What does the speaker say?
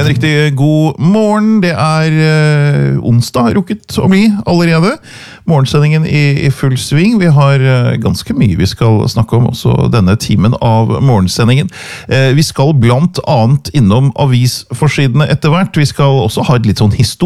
riktig god morgen. Det onsdag rukket å bli allerede. Morgensendingen i full sving. Vi har ganske mye vi skal snakke om også denne timen av morgensendingen. Vi skal blant annet innom avisforsidene etter hvert. Vi skal også ha et litt sånn